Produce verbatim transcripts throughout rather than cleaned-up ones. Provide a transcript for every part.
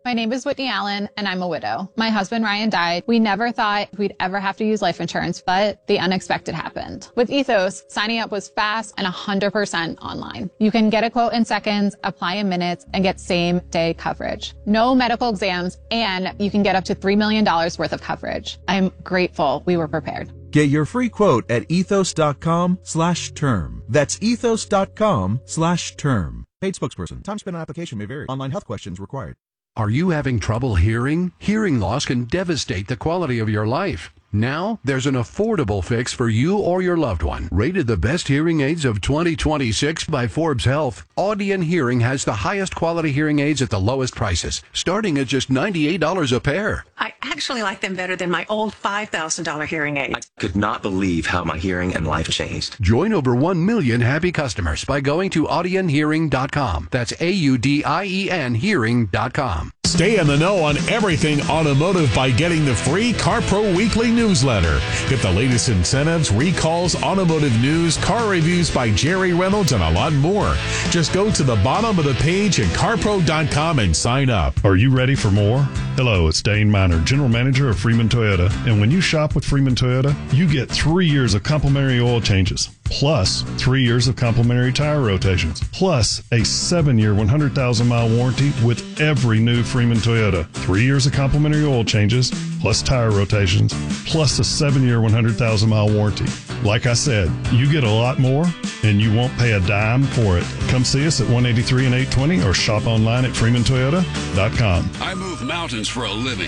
My name is Whitney Allen, and I'm a widow. My husband, Ryan, died. We never thought we'd ever have to use life insurance, but the unexpected happened. With Ethos, signing up was fast and one hundred percent online. You can get a quote in seconds, apply in minutes, and get same-day coverage. No medical exams, and you can get up to three million dollars worth of coverage. I'm grateful we were prepared. Get your free quote at ethos.com slash term. That's ethos.com slash term. Paid spokesperson. Time spent on application may vary. Online health questions required. Are you having trouble hearing? Hearing loss can devastate the quality of your life. Now, there's an affordable fix for you or your loved one. Rated the best hearing aids of twenty twenty-six by Forbes Health, Audion Hearing has the highest quality hearing aids at the lowest prices, starting at just ninety-eight dollars a pair. I actually like them better than my old five thousand dollars hearing aid. I could not believe how my hearing and life changed. Join over one million happy customers by going to audion hearing dot com. That's A U D I E N hearing dot com. Stay in the know on everything automotive by getting the free CarPro Weekly newsletter. Get the latest incentives, recalls, automotive news, car reviews by Jerry Reynolds, and a lot more. Just go to the bottom of the page at carpro dot com and sign up. Are you ready for more? Hello, it's Dane Miner, General Manager of Freeman Toyota. And when you shop with Freeman Toyota, you get three years of complimentary oil changes, plus three years of complimentary tire rotations, plus a seven-year, one hundred thousand mile warranty with every new Freeman Toyota. Three years of complimentary oil changes, plus tire rotations, plus a seven-year, one hundred thousand mile warranty. Like I said, you get a lot more, and you won't pay a dime for it. Come see us at one eighty-three and eight twenty or shop online at freeman toyota dot com. I move mountains for a living.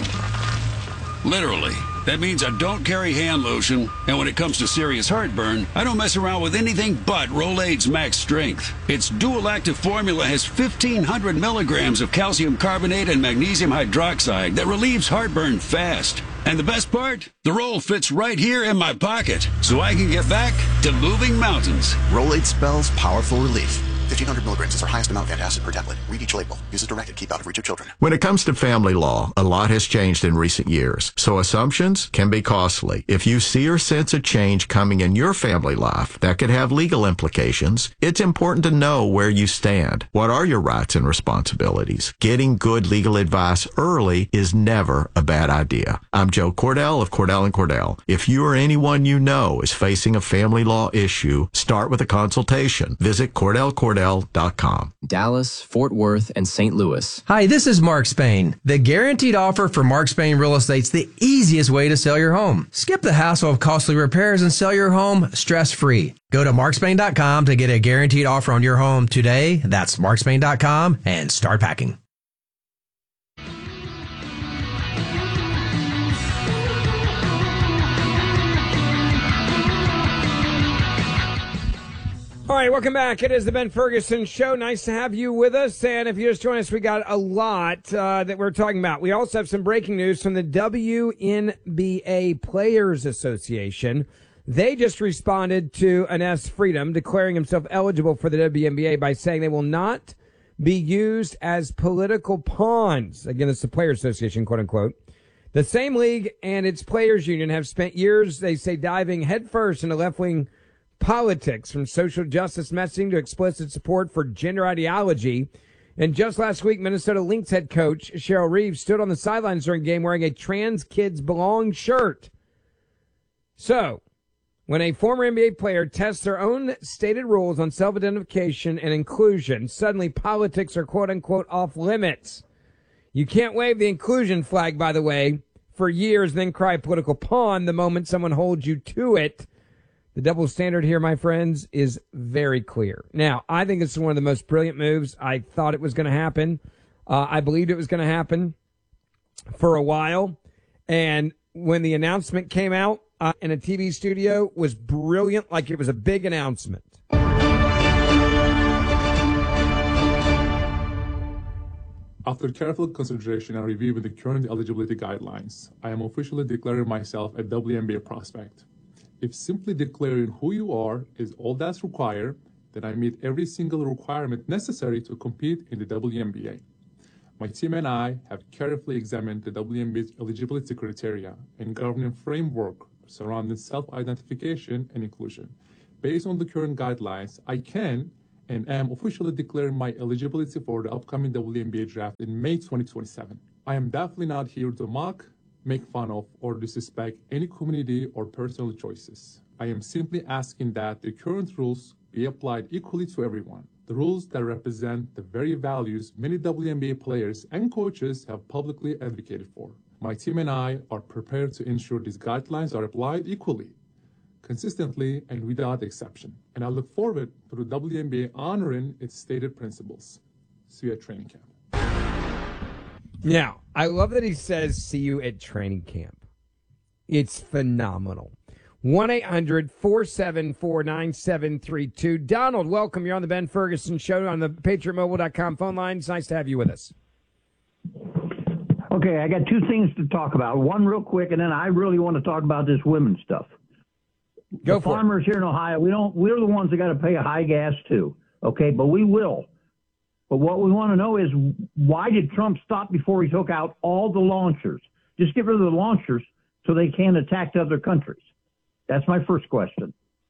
Literally. That means I don't carry hand lotion, and when it comes to serious heartburn, I don't mess around with anything but Rolaids Max Strength. Its dual active formula has fifteen hundred milligrams of calcium carbonate and magnesium hydroxide that relieves heartburn fast. And the best part? The roll fits right here in my pocket, so I can get back to moving mountains. Rolaids spells powerful relief. fifteen hundred milligrams is our highest amount of antacid per tablet. Read each label. Use as directed. Keep out of reach of children. When it comes to family law, a lot has changed in recent years, so assumptions can be costly. If you see or sense a change coming in your family life that could have legal implications, it's important to know where you stand. What are your rights and responsibilities? Getting good legal advice early is never a bad idea. I'm Joe Cordell of Cordell and Cordell. If you or anyone you know is facing a family law issue, start with a consultation. Visit Cordell Cordell dot com. Dallas, Fort Worth, and Saint Louis. Hi, this is Mark Spain. The guaranteed offer for Mark Spain Real Estate's the easiest way to sell your home. Skip the hassle of costly repairs and sell your home stress-free. Go to mark spain dot com to get a guaranteed offer on your home today. That's mark spain dot com and start packing. All right, welcome back. It is the Ben Ferguson Show. Nice to have you with us. And if you just joined us, we got a lot uh, that we're talking about. We also have some breaking news from the W N B A Players Association. They just responded to Enes Freedom declaring himself eligible for the W N B A by saying they will not be used as political pawns. Again, it's the Players Association, quote unquote. The same league and its players union have spent years, they say, diving headfirst into left-wing politics, from social justice messaging to explicit support for gender ideology. And just last week, Minnesota Lynx head coach Cheryl Reeves stood on the sidelines during a game wearing a Trans Kids Belong shirt. So, when a former N B A player tests their own stated rules on self-identification and inclusion, suddenly politics are quote-unquote off limits. You can't wave the inclusion flag, by the way, for years, then cry political pawn the moment someone holds you to it. The double standard here, my friends, is very clear. Now, I think it's one of the most brilliant moves. I thought it was going to happen. Uh, I believed it was going to happen for a while. And when the announcement came out uh, in a T V studio, was brilliant, like it was a big announcement. After careful consideration and review with the current eligibility guidelines, I am officially declaring myself a W N B A prospect. If simply declaring who you are is all that's required, then I meet every single requirement necessary to compete in the W N B A. My team and I have carefully examined the W N B A's eligibility criteria and governing framework surrounding self-identification and inclusion. Based on the current guidelines, I can and am officially declaring my eligibility for the upcoming W N B A draft in May twenty twenty-seven. I am definitely not here to mock, make fun of, or disrespect any community or personal choices. I am simply asking that the current rules be applied equally to everyone. The rules that represent the very values many W N B A players and coaches have publicly advocated for. My team and I are prepared to ensure these guidelines are applied equally, consistently, and without exception. And I look forward to the W N B A honoring its stated principles. See you at training camp. Now, I love that he says, see you at training camp. It's phenomenal. one eight hundred four seven four nine seven three two. Donald, welcome. You're on the Ben Ferguson Show on the Patriot Mobile dot com phone line. It's nice to have you with us. Okay, I got two things to talk about. One real quick, and then I really want to talk about this women's stuff. Go the for farmers it. here in Ohio, we don't. We're the ones that got to pay a high gas too. Okay, but we will. But what we want to know is, why did Trump stop before he took out all the launchers? Just get rid of the launchers so they can't attack other countries. That's my first question.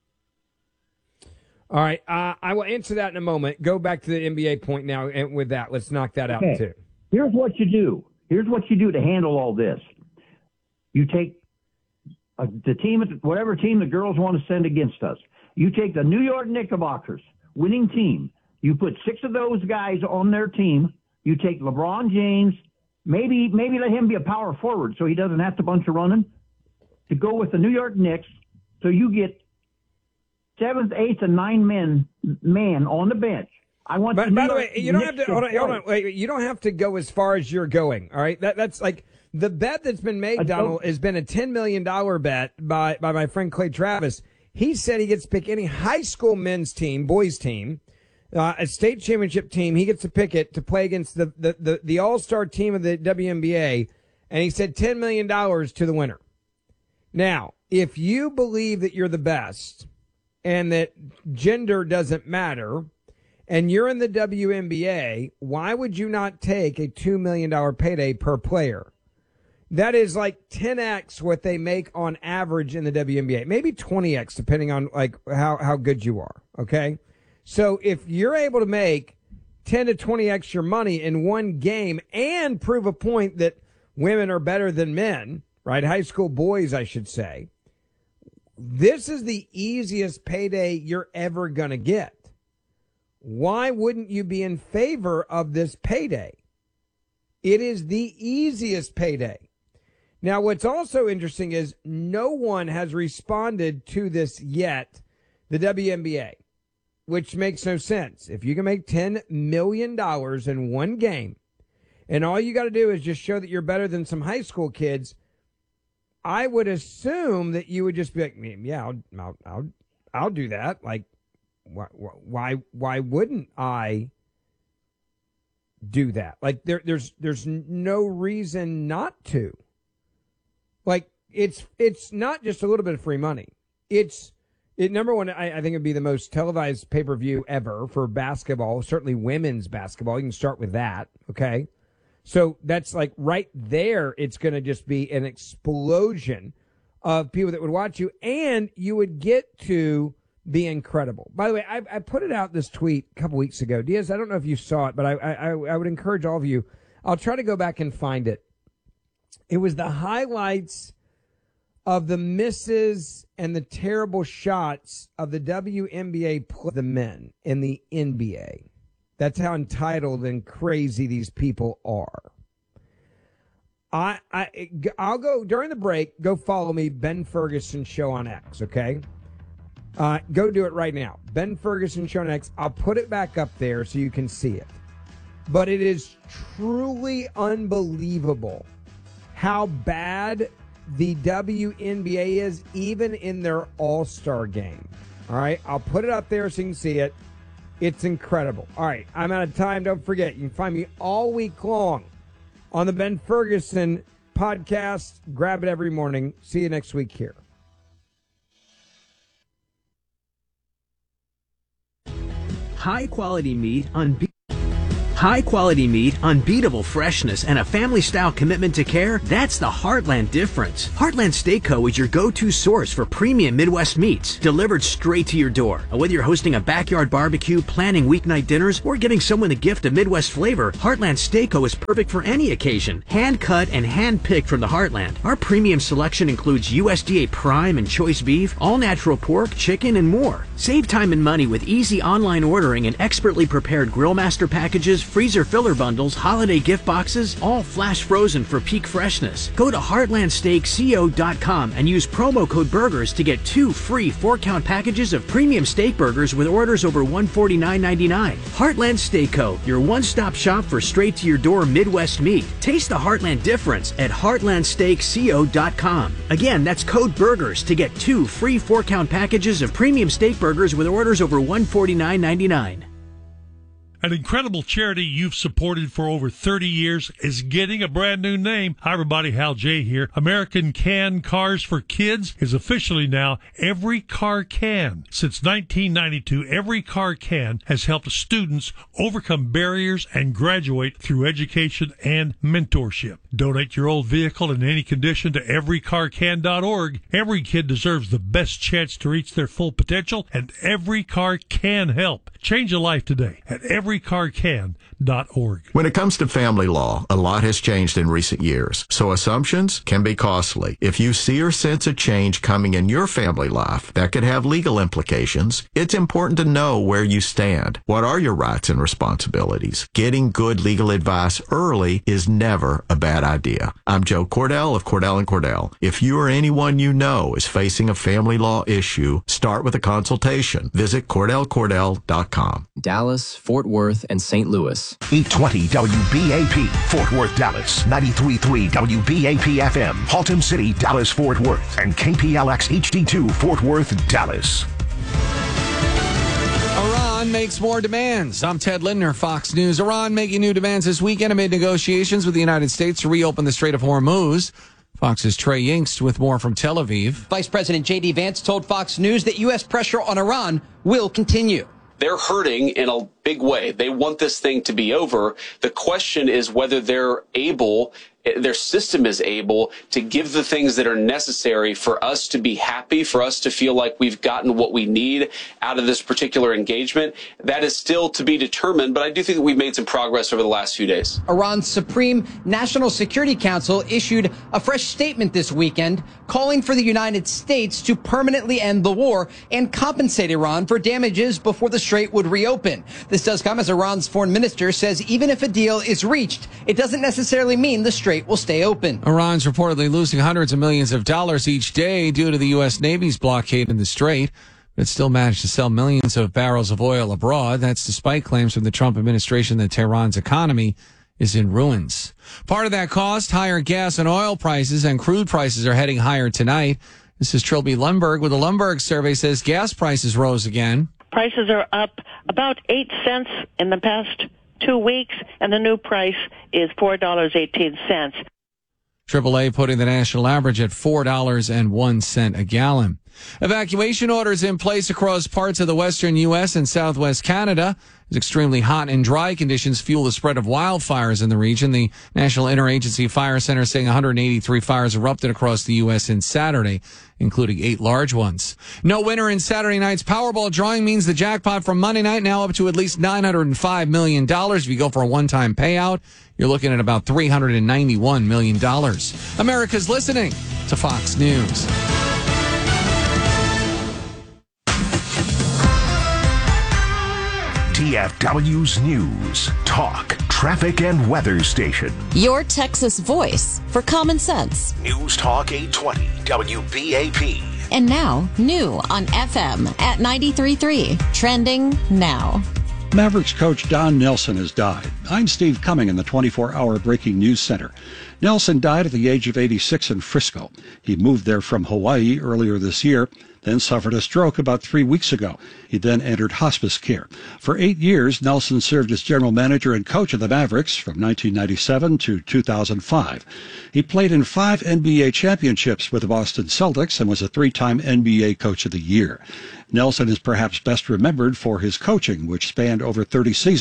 All right, uh, I will answer that in a moment. Go back to the N B A point now, and with that, let's knock that Okay. out too. Here's what you do. Here's what you do to handle all this. You take uh, the team, whatever team the girls want to send against us. You take the New York Knickerbockers, winning team. You put six of those guys on their team. You take LeBron James, maybe maybe let him be a power forward so he doesn't have to bunch of running, to go with the New York Knicks. So you get seventh, eighth, and nine men man on the bench. I want. But the by New the York way, you don't have Knicks to hold on. Hold play. on wait, you don't have to go as far as you're going. All right, that that's like the bet that's been made. I Donald don't- has been a ten million dollar bet by by my friend Clay Travis. He said he gets to pick any high school men's team, boys team, uh, a state championship team. He gets to pick it to play against the the the, the all star team of the W N B A, and he said ten million dollars to the winner. Now, if you believe that you're the best and that gender doesn't matter, and you're in the W N B A, why would you not take a two million dollars payday per player? That is like ten x what they make on average in the W N B A, maybe twenty x depending on like how, how good you are. Okay. So if you're able to make ten to twenty x your money in one game and prove a point that women are better than men, right? High school boys, I should say. This is the easiest payday you're ever going to get. Why wouldn't you be in favor of this payday? It is the easiest payday. Now, what's also interesting is no one has responded to this yet, the W N B A, which makes no sense. If you can make ten million dollars in one game, and all you got to do is just show that you're better than some high school kids, I would assume that you would just be like, yeah, I'll, I'll, I'll, I'll do that. Like, why, why, why wouldn't I do that? Like, there, there's, there's no reason not to. Like, it's, it's not just a little bit of free money. It's, it, number one, I, I think it'd be the most televised pay-per-view ever for basketball, certainly women's basketball. You can start with that. Okay. So that's like right there. It's going to just be an explosion of people that would watch you, and you would get to be incredible. By the way, I, I put it out this tweet a couple weeks ago. Diaz, I don't know if you saw it, but I, I, I would encourage all of you. I'll try to go back and find it. It was the highlights of the misses and the terrible shots of the W N B A play the men in the N B A. That's how entitled and crazy these people are. I, I, I'll go during the break. Go follow me, Ben Ferguson Show on X. Okay, uh, go do it right now. Ben Ferguson Show on X. I'll put it back up there so you can see it. But it is truly unbelievable how bad the W N B A is, even in their All-Star game. All right, I'll put it up there so you can see it. It's incredible. All right, I'm out of time. Don't forget, you can find me all week long on the Ben Ferguson podcast. Grab it every morning. See you next week here. High quality meat on beef. High-quality meat, unbeatable freshness, and a family-style commitment to care, that's the Heartland difference. Heartland Steak Co. is your go-to source for premium Midwest meats, delivered straight to your door. Whether you're hosting a backyard barbecue, planning weeknight dinners, or giving someone the gift of Midwest flavor, Heartland Steak Co. is perfect for any occasion. Hand-cut and hand-picked from the Heartland. Our premium selection includes U S D A Prime and Choice Beef, all-natural pork, chicken, and more. Save time and money with easy online ordering and expertly prepared grill master packages, freezer filler bundles, holiday gift boxes, all flash frozen for peak freshness. Go to heartland steak co dot com and use promo code BURGERS to get two free four-count packages of premium steak burgers with orders over one hundred forty-nine ninety-nine. Heartland Steak Co., your one-stop shop for straight-to-your-door Midwest meat. Taste the Heartland difference at heartland steak co dot com. Again, that's code BURGERS to get two free four-count packages of premium steak burgers with orders over one hundred forty-nine ninety-nine. An incredible charity you've supported for over thirty years is getting a brand new name. Hi, everybody. Hal J. here. American Can Cars for Kids is officially now Every Car Can. Since nineteen ninety-two, Every Car Can has helped students overcome barriers and graduate through education and mentorship. Donate your old vehicle in any condition to every car can dot org. Every kid deserves the best chance to reach their full potential, and every car can help. Change a life today at every car can dot org. When it comes to family law, a lot has changed in recent years, so assumptions can be costly. If you see or sense a change coming in your family life that could have legal implications, it's important to know where you stand. What are your rights and responsibilities? Getting good legal advice early is never a bad idea. I'm Joe Cordell of Cordell and Cordell. If you or anyone you know is facing a family law issue, start with a consultation. Visit cordell cordell dot com. Dallas, Fort Worth, and Saint Louis. eight twenty W B A P, Fort Worth, Dallas. ninety-three point three W B A P F M, Haltom City, Dallas, Fort Worth. And K P L X H D two, Fort Worth, Dallas. Iran makes more demands. I'm Ted Lindner, Fox News. Iran making new demands this weekend amid negotiations with the United States to reopen the Strait of Hormuz. Fox's Trey Yingst with more from Tel Aviv. Vice President J D Vance told Fox News that U S pressure on Iran will continue. They're hurting in a big way. They want this thing to be over. The question is whether they're able, their system is able to give the things that are necessary for us to be happy, for us to feel like we've gotten what we need out of this particular engagement. That is still to be determined, but I do think that we've made some progress over the last few days. Iran's Supreme National Security Council issued a fresh statement this weekend calling for the United States to permanently end the war and compensate Iran for damages before the Strait would reopen. This does come as Iran's foreign minister says even if a deal is reached, it doesn't necessarily mean the Strait will stay open. Iran's reportedly losing hundreds of millions of dollars each day due to the U S. Navy's blockade in the Strait, but it still managed to sell millions of barrels of oil abroad. That's despite claims from the Trump administration that Tehran's economy is in ruins. Part of that cost, higher gas and oil prices, and crude prices are heading higher tonight. This is Trilby Lundberg with the Lundberg survey says gas prices rose again. Prices are up about eight cents in the past two weeks, and the new price is four dollars and eighteen cents. triple A putting the national average at four dollars and one cent a gallon. Evacuation orders in place across parts of the western U S and southwest Canada as extremely hot and dry conditions fuel the spread of wildfires in the region. The National Interagency Fire Center saying one hundred eighty-three fires erupted across the U S since Saturday, including eight large ones. No winner in Saturday night's Powerball drawing means the jackpot from Monday night now up to at least nine hundred five million dollars. If you go for a one-time payout, you're looking at about three hundred ninety-one million dollars. America's listening to Fox News. T F W's News, Talk, Traffic, and Weather Station. Your Texas voice for common sense. News Talk eight twenty W B A P. And now, new on F M at ninety-three point three. Trending now. Mavericks coach Don Nelson has died. I'm Steve Cumming in the twenty-four hour Breaking News Center. Nelson died at the age of eighty-six in Frisco. He moved there from Hawaii earlier this year, then suffered a stroke about three weeks ago. He then entered hospice care. For eight years, Nelson served as general manager and coach of the Mavericks from nineteen ninety-seven to two thousand five. He played in five N B A championships with the Boston Celtics and was a three-time N B A Coach of the Year. Nelson is perhaps best remembered for his coaching, which spanned over thirty seasons,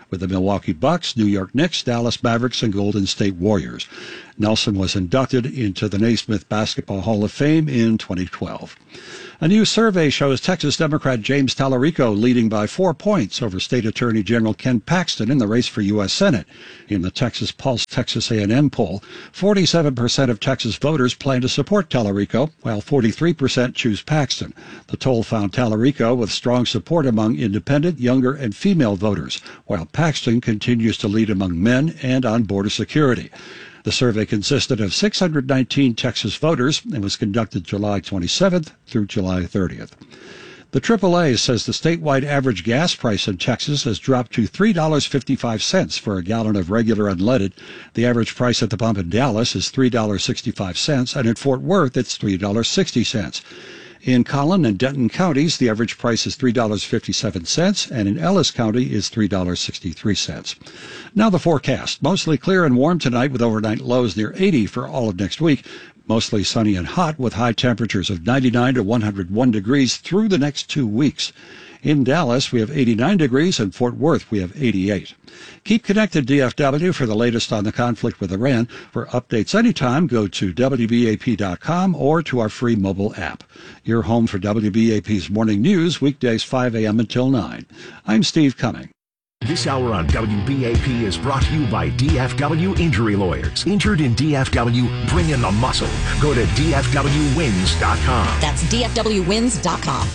with the Milwaukee Bucks, New York Knicks, Dallas Mavericks, and Golden State Warriors. Nelson was inducted into the Naismith Basketball Hall of Fame in twenty twelve. A new survey shows Texas Democrat James Tallarico leading by four points over State Attorney General Ken Paxton in the race for U S Senate. In the Texas Pulse Texas A and M poll, forty-seven percent of Texas voters plan to support Tallarico, while forty-three percent choose Paxton. The poll found Tallarico with strong support among independent, younger, and female voters, while Paxton continues to lead among men and on border security. The survey consisted of six hundred nineteen Texas voters and was conducted July twenty-seventh through July thirtieth. The triple A says the statewide average gas price in Texas has dropped to three dollars and fifty-five cents for a gallon of regular unleaded. The average price at the pump in Dallas is three dollars and sixty-five cents, and in Fort Worth it's three dollars and sixty cents. In Collin and Denton counties, the average price is three dollars and fifty-seven cents, and in Ellis County is three dollars and sixty-three cents. Now the forecast. Mostly clear and warm tonight with overnight lows near eighty for all of next week. Mostly sunny and hot with high temperatures of ninety-nine to one hundred one degrees through the next two weeks. In Dallas, we have eighty-nine degrees, and Fort Worth, we have eighty-eight. Keep connected, D F W, for the latest on the conflict with Iran. For updates anytime, go to W B A P dot com or to our free mobile app. You're home for W B A P's Morning News, weekdays five a.m. until nine. I'm Steve Cumming. This hour on W B A P is brought to you by D F W Injury Lawyers. Injured in D F W, bring in the muscle. Go to D F W wins dot com. That's D F W wins dot com.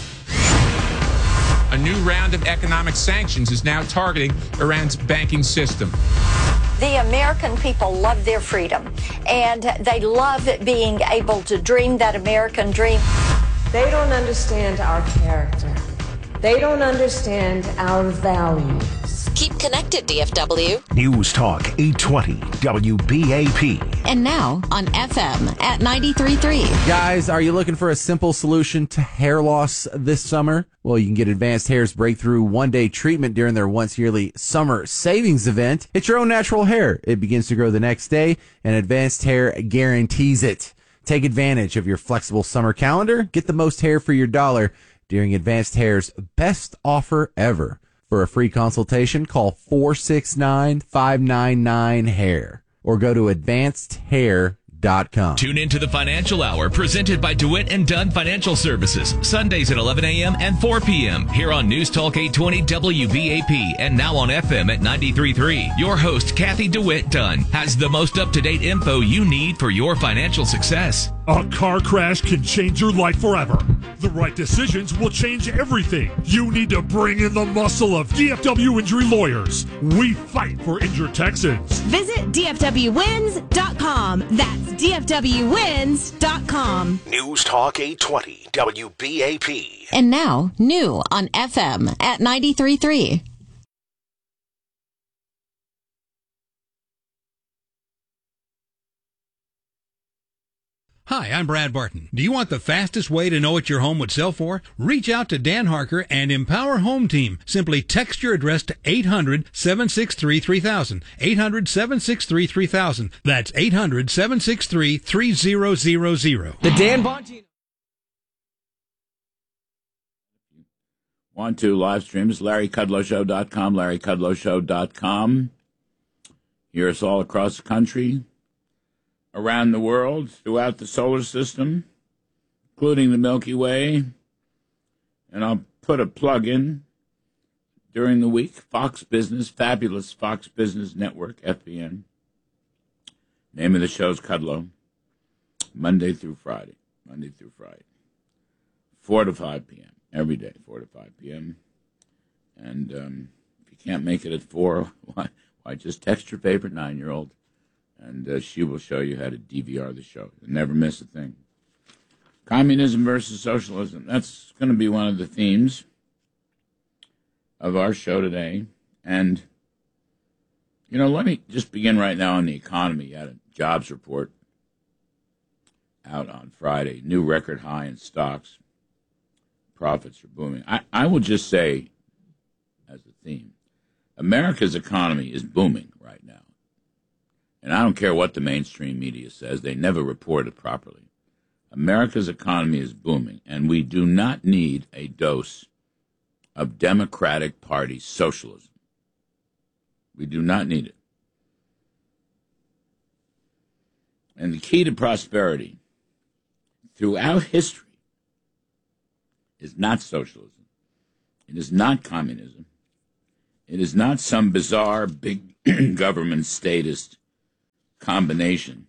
A new round of economic sanctions is now targeting Iran's banking system. The American people love their freedom, and they love being able to dream that American dream. They don't understand our character. They don't understand our values. Keep connected, D F W. News Talk eight twenty W B A P. And now on F M at ninety-three point three. Guys, are you looking for a simple solution to hair loss this summer? Well, you can get Advanced Hair's breakthrough one-day treatment during their once-yearly summer savings event. It's your own natural hair. It begins to grow the next day, and Advanced Hair guarantees it. Take advantage of your flexible summer calendar. Get the most hair for your dollar during Advanced Hair's best offer ever. For a free consultation, call four six nine, five nine nine, hair or go to advanced hair dot com. Tune into the Financial Hour presented by DeWitt and Dunn Financial Services, Sundays at eleven a.m. and four p.m. here on News Talk eight twenty W B A P and now on F M at ninety-three point three. Your host, Kathy DeWitt Dunn, has the most up-to-date info you need for your financial success. A car crash can change your life forever. The right decisions will change everything. You need to bring in the muscle of D F W Injury Lawyers. We fight for injured Texans. Visit D F W wins dot com. That's D F W wins dot com. News Talk eight twenty W B A P. And now, new on F M at ninety-three point three. Hi, I'm Brad Barton. Do you want the fastest way to know what your home would sell for? Reach out to Dan Harker and Empower Home Team. Simply text your address to eight hundred, seven six three, three thousand. eight hundred, seven six three, three thousand. That's eight hundred, seven six three, three thousand. The Dan Bongino. Want to live streams, larry kudlow show dot com, larry kudlow show dot com. Hear us all across the country, around the world, throughout the solar system, including the Milky Way. And I'll put a plug in during the week. Fox Business, fabulous Fox Business Network, F B N. Name of the show is Kudlow. Monday through Friday. Monday through Friday. four to five p.m. every day, four to five p.m. And um, if you can't make it at four, why, why just text your favorite nine-year-old, and uh, she will show you how to D V R the show. You'll never miss a thing. Communism versus socialism. That's going to be one of the themes of our show today. And, you know, let me just begin right now on the economy. You had a jobs report out on Friday. New record high in stocks. Profits are booming. I, I will just say, as a theme, America's economy is booming right now. And I don't care what the mainstream media says. They never report it properly. America's economy is booming, and we do not need a dose of Democratic Party socialism. We do not need it. And the key to prosperity throughout history is not socialism. It is not communism. It is not some bizarre big government statist combination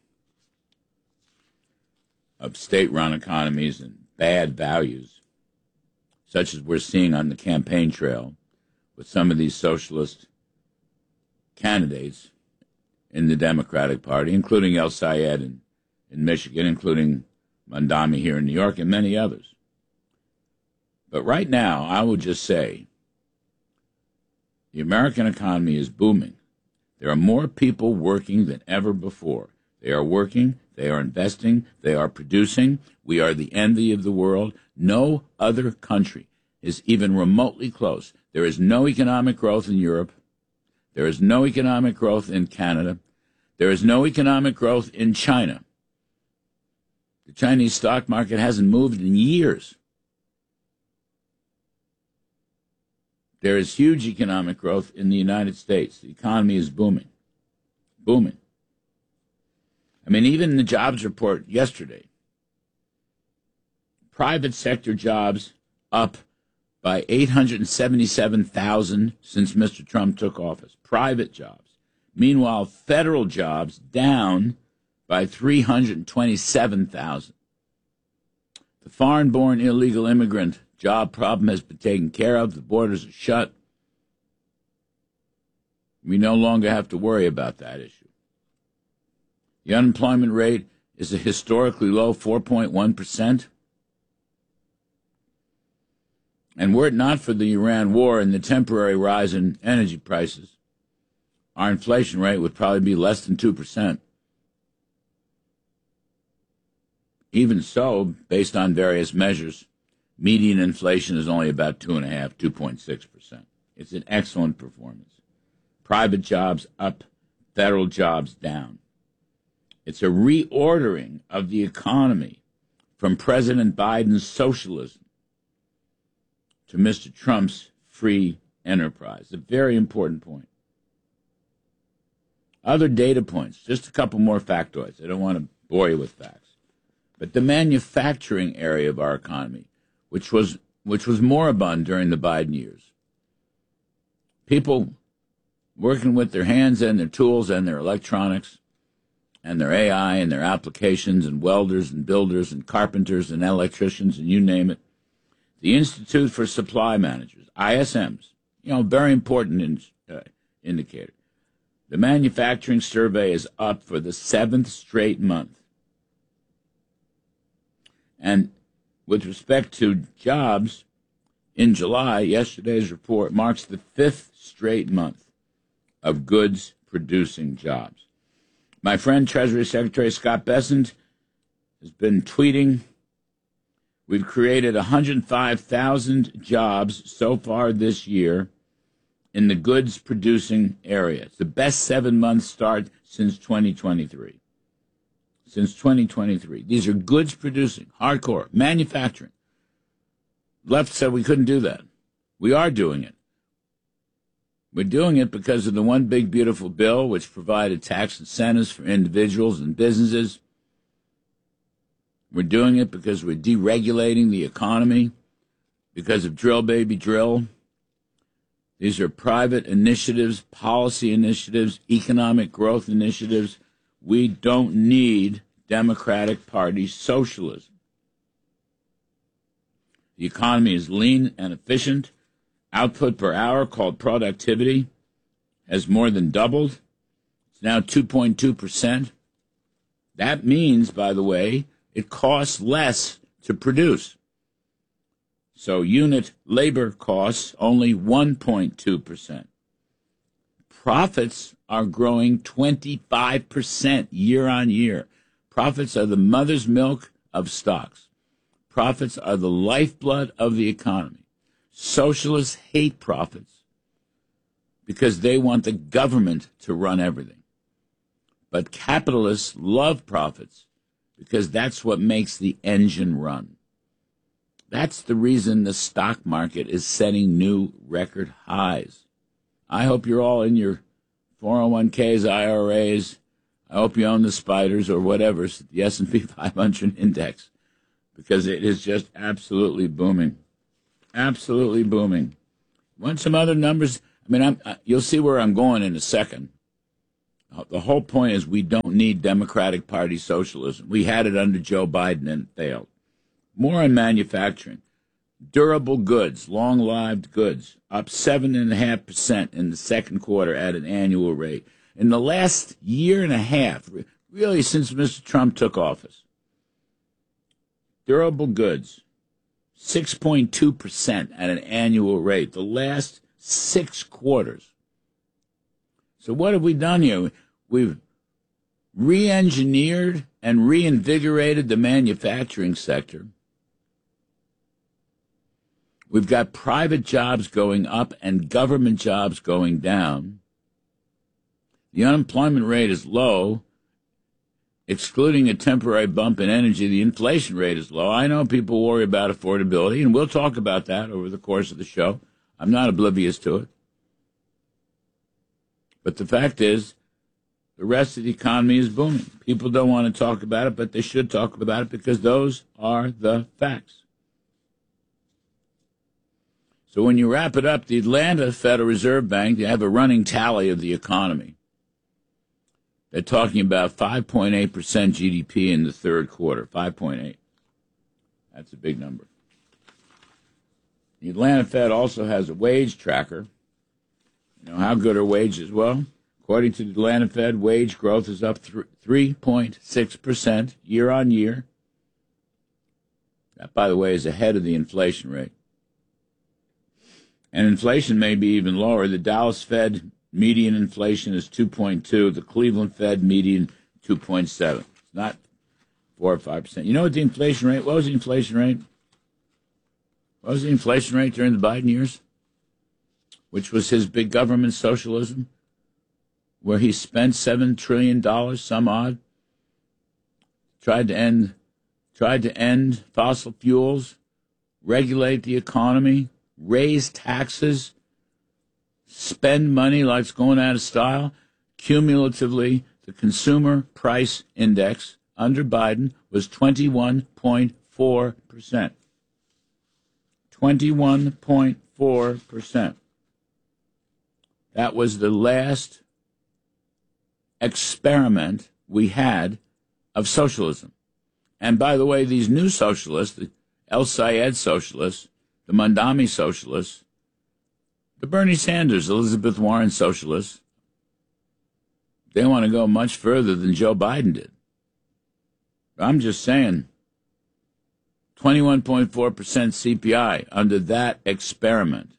of state-run economies and bad values, such as we're seeing on the campaign trail with some of these socialist candidates in the Democratic Party, including El Sayed in, in Michigan, including Mondami here in New York, and many others. But right now, I will just say, the American economy is booming. There are more people working than ever before. They are working, they are investing, they are producing. We are the envy of the world. No other country is even remotely close. There is no economic growth in Europe. There is no economic growth in Canada. There is no economic growth in China. The Chinese stock market hasn't moved in years. There is huge economic growth in the United States. The economy is booming. Booming. I mean, even the jobs report yesterday, private sector jobs up by eight hundred seventy-seven thousand since Mister Trump took office. Private jobs. Meanwhile, federal jobs down by three hundred twenty-seven thousand. The foreign-born illegal immigrant job problem has been taken care of. The borders are shut. We no longer have to worry about that issue. The unemployment rate is a historically low four point one percent. And were it not for the Iran war and the temporary rise in energy prices, our inflation rate would probably be less than two percent. Even so, based on various measures, median inflation is only about two point five, two point six percent. It's an excellent performance. Private jobs up, federal jobs down. It's a reordering of the economy from President Biden's socialism to Mister Trump's free enterprise. A very important point. Other data points, just a couple more factoids. I don't want to bore you with facts. But the manufacturing area of our economy, which was which was moribund during the Biden years. People working with their hands and their tools and their electronics and their A I and their applications and welders and builders and carpenters and electricians and you name it. The Institute for Supply Managers, I S Ms, you know, very important in, uh, indicator. The manufacturing survey is up for the seventh straight month. And with respect to jobs, in July, yesterday's report marks the fifth straight month of goods-producing jobs. My friend, Treasury Secretary Scott Bessent, has been tweeting, we've created one hundred five thousand jobs so far this year in the goods-producing area. It's the best seven-month start since twenty twenty-three. Since twenty twenty-three. These are goods-producing, hardcore, manufacturing. Left said we couldn't do that. We are doing it. We're doing it because of the One Big Beautiful Bill, which provided tax incentives for individuals and businesses. We're doing it because we're deregulating the economy, because of Drill Baby Drill. These are private initiatives, policy initiatives, economic growth initiatives. We don't need Democratic Party socialism. The economy is lean and efficient. Output per hour, called productivity, has more than doubled. It's now two point two percent. That means, by the way, it costs less to produce. So unit labor costs only one point two percent. Profits are growing twenty-five percent year on year. Profits are the mother's milk of stocks. Profits are the lifeblood of the economy. Socialists hate profits because they want the government to run everything. But capitalists love profits because that's what makes the engine run. That's the reason the stock market is setting new record highs. I hope you're all in your four oh one k's, I R As. I hope you own the spiders or whatever, the S and P five hundred index, because it is just absolutely booming. Absolutely booming. Want some other numbers? I mean, I'm, you'll see where I'm going in a second. The whole point is we don't need Democratic Party socialism. We had it under Joe Biden and it failed. More on manufacturing. Durable goods, long-lived goods, up seven point five percent in the second quarter at an annual rate. In the last year and a half, really since Mister Trump took office, durable goods, six point two percent at an annual rate, the last six quarters. So what have we done here? We've re-engineered and reinvigorated the manufacturing sector. We've got private jobs going up and government jobs going down. The unemployment rate is low. Excluding a temporary bump in energy, the inflation rate is low. I know people worry about affordability, and we'll talk about that over the course of the show. I'm not oblivious to it. But the fact is, the rest of the economy is booming. People don't want to talk about it, but they should talk about it because those are the facts. So when you wrap it up, the Atlanta Federal Reserve Bank, they have a running tally of the economy. They're talking about five point eight percent G D P in the third quarter, five point eight. That's a big number. The Atlanta Fed also has a wage tracker. You know, how good are wages? Well, according to the Atlanta Fed, wage growth is up three point six percent year on year. That, by the way, is ahead of the inflation rate. And inflation may be even lower. The Dallas Fed median inflation is two point two. The Cleveland Fed median, two point seven. It's not four or five percent. You know what the inflation rate, what was the inflation rate? What was the inflation rate during the Biden years? Which was his big government socialism, where he spent seven trillion dollars, some odd, tried to end, tried to end fossil fuels, regulate the economy, raise taxes, spend money like it's going out of style. Cumulatively, the consumer price index under Biden was twenty-one point four percent. twenty-one point four percent. That was the last experiment we had of socialism. And by the way, these new socialists, the El Sayed socialists, the Mandami socialists, the Bernie Sanders, Elizabeth Warren socialists, they want to go much further than Joe Biden did. I'm just saying, twenty-one point four percent C P I under that experiment.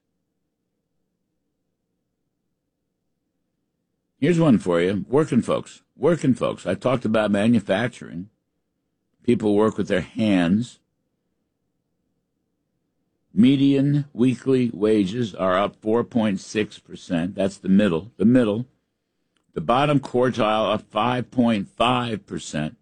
Here's one for you. Working folks. Working folks. I talked about manufacturing. People work with their hands. Median weekly wages are up four point six percent. That's the middle. The middle. The bottom quartile up five point five percent.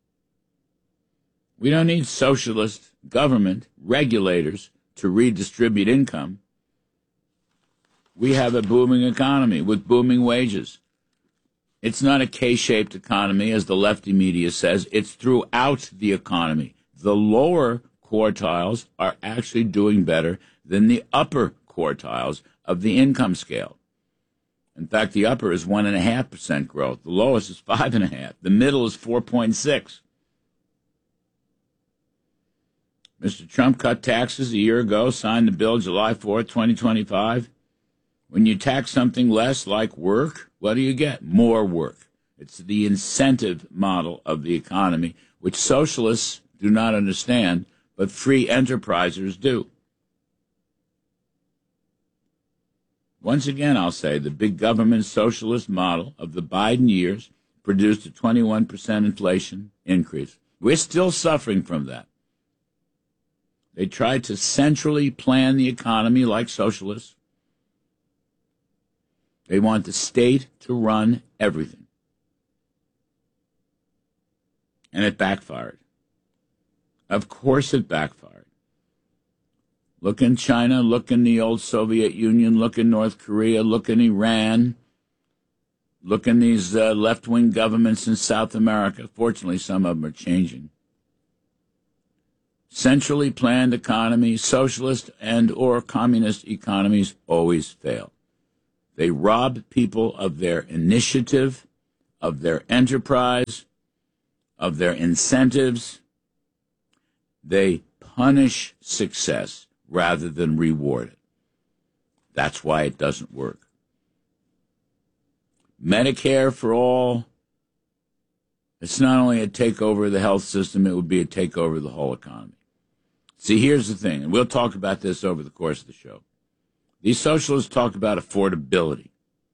We don't need socialist government regulators to redistribute income. We have a booming economy with booming wages. It's not a K-shaped economy, as the lefty media says. It's throughout the economy. The lower quartiles are actually doing better than the upper quartiles of the income scale. In fact, the upper is one and a half percent growth. The lowest is five and a half. The middle is four point six. Mister Trump cut taxes a year ago, signed the bill July fourth, twenty twenty-five. When you tax something less, like work, what do you get? More work. It's the incentive model of the economy, which socialists do not understand, but free enterprisers do. Once again, I'll say the big government socialist model of the Biden years produced a twenty-one percent inflation increase. We're still suffering from that. They tried to centrally plan the economy like socialists. They want the state to run everything. And it backfired. Of course it backfired. Look in China, look in the old Soviet Union, look in North Korea, look in Iran. Look in these uh, left-wing governments in South America. Fortunately, some of them are changing. Centrally planned economies, socialist and or communist economies always fail. They rob people of their initiative, of their enterprise, of their incentives. They punish success rather than reward it. That's why it doesn't work. Medicare for all, it's not only a takeover of the health system, it would be a takeover of the whole economy. See, here's the thing, and we'll talk about this over the course of the show. These socialists talk about affordability.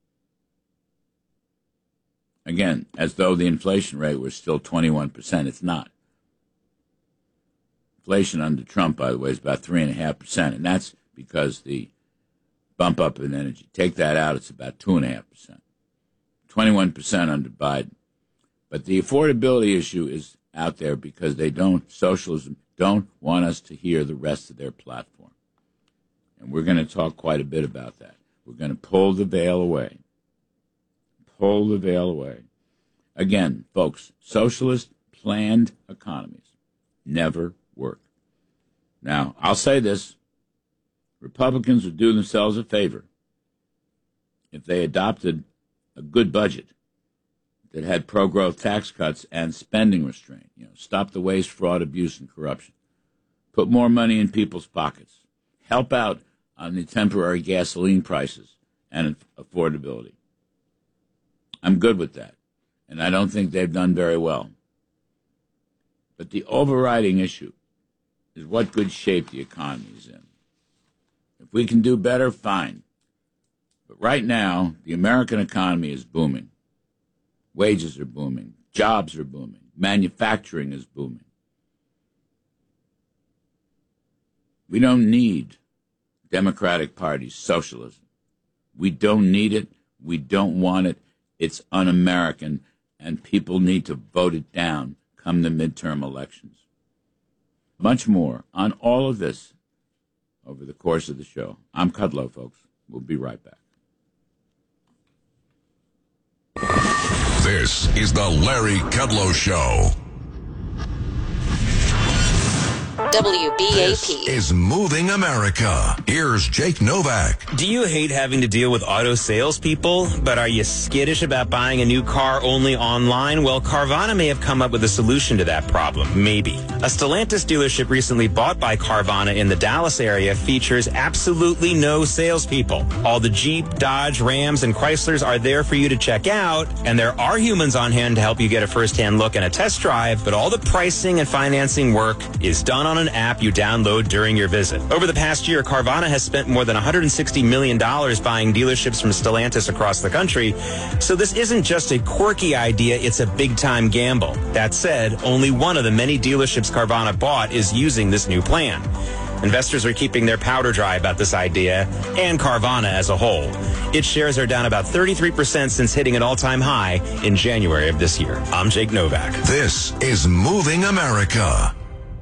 Again, as though the inflation rate was still twenty-one percent. It's not. Inflation under Trump, by the way, is about three point five percent, and that's because the bump up in energy. Take that out, it's about two point five percent. twenty-one percent under Biden. But the affordability issue is out there because they don't, socialism don't want us to hear the rest of their platform. And we're going to talk quite a bit about that. We're going to pull the veil away. Pull the veil away. Again, folks, socialist planned economies never work. Now, I'll say this. Republicans would do themselves a favor if they adopted a good budget that had pro-growth tax cuts and spending restraint. You know, stop the waste, fraud, abuse, and corruption. Put more money in people's pockets. Help out on the temporary gasoline prices and affordability. I'm good with that, and I don't think they've done very well. But the overriding issue is what good shape the economy is in. If we can do better, fine. But right now, the American economy is booming. Wages are booming. Jobs are booming. Manufacturing is booming. We don't need Democratic Party socialism. We don't need it. We don't want it. It's un-American, and people need to vote it down come the midterm elections. Much more on all of this over the course of the show. I'm Kudlow, folks. We'll be right back. This is the Larry Kudlow Show. W B A P This is Moving America. Here's Jake Novak. Do you hate having to deal with auto salespeople, but are you skittish about buying a new car only online? Well, Carvana may have come up with a solution to that problem. Maybe. A Stellantis dealership recently bought by Carvana in the Dallas area features absolutely no salespeople. All the Jeep, Dodge, Rams, and Chryslers are there for you to check out, and there are humans on hand to help you get a first-hand look and a test drive, but all the pricing and financing work is done on an app you download during your visit. Over the past year, Carvana has spent more than one hundred sixty million dollars buying dealerships from Stellantis across the country, so this isn't just a quirky idea, it's a big-time gamble. That said, only one of the many dealerships Carvana bought is using this new plan. Investors are keeping their powder dry about this idea, and Carvana as a whole. Its shares are down about thirty-three percent since hitting an all-time high in January of this year. I'm Jake Novak. This is Moving America.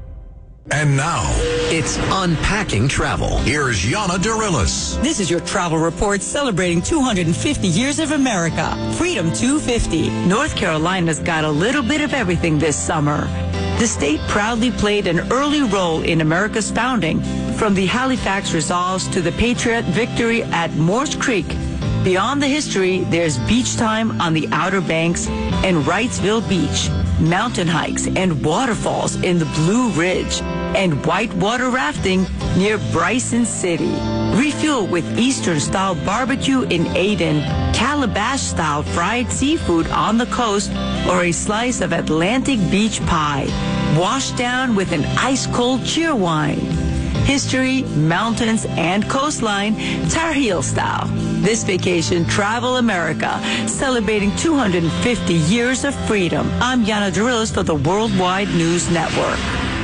And now, it's Unpacking Travel. Here's Yana Dirilis. This is your travel report celebrating two hundred fifty years of America. Freedom two fifty. North Carolina's got a little bit of everything this summer. The state proudly played an early role in America's founding, from the Halifax Resolves to the Patriot victory at Morse Creek. Beyond the history, there's beach time on the Outer Banks and Wrightsville Beach, mountain hikes and waterfalls in the Blue Ridge, and whitewater rafting near Bryson City. Refuel with Eastern-style barbecue in Aden, Calabash-style fried seafood on the coast, or a slice of Atlantic beach pie. Washed down with an ice-cold cheer wine. History, mountains, and coastline, Tar Heel style. This vacation, Travel America, celebrating two hundred fifty years of freedom. I'm Yana Dirilis for the Worldwide News Network.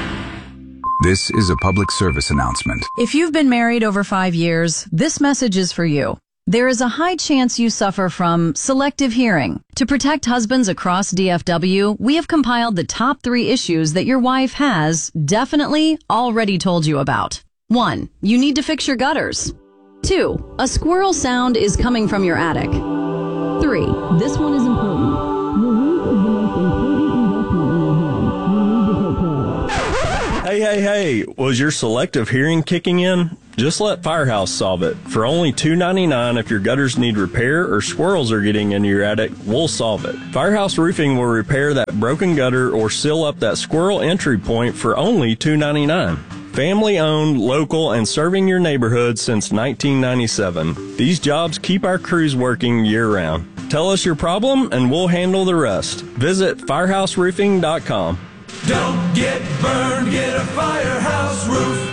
This is a public service announcement. If you've been married over five years, this message is for you. There is a high chance you suffer from selective hearing. To protect husbands across D F W, we have compiled the top three issues that your wife has definitely already told you about. One, you need to fix your gutters. Two, a squirrel sound is coming from your attic. three. This one is important. Your roof is the most important investment in your home. You need to take care of it. Hey, hey, hey, was your selective hearing kicking in? Just let Firehouse solve it. For only two dollars and ninety-nine cents if your gutters need repair or squirrels are getting into your attic, we'll solve it. Firehouse Roofing will repair that broken gutter or seal up that squirrel entry point for only two dollars and ninety-nine cents. Family owned, local, and serving your neighborhood since nineteen ninety-seven. These jobs keep our crews working year round. Tell us your problem and we'll handle the rest. Visit firehouse roofing dot com. Don't get burned, get a Firehouse roof.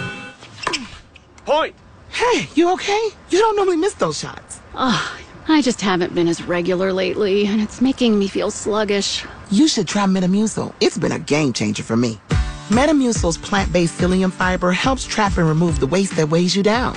Point. Hey, you okay? You don't normally miss those shots. Oh, I just haven't been as regular lately, and it's making me feel sluggish. You should try Metamucil. It's been a game changer for me. Metamucil's plant-based psyllium fiber helps trap and remove the waste that weighs you down.